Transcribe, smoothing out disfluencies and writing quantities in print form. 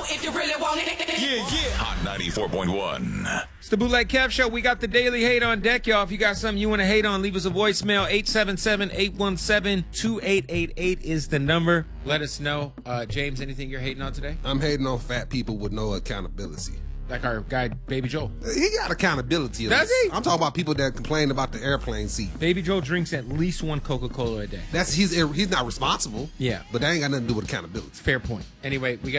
if you really want it. Yeah. Hot 94.1. It's the Bootleg Kev Show. We got the daily hate on deck, y'all. If you got something you want to hate on, leave us a voicemail. 877-817-2888 is the number. Let us know. James, anything you're hating on today? I'm hating on fat people with no accountability. Like our guy, Baby Joel. He got accountability. Does he? I'm talking about people that complain about the airplane seat. Baby Joel drinks at least one Coca-Cola a day. He's not responsible. Yeah. But that ain't got nothing to do with accountability. Fair point. Anyway, we got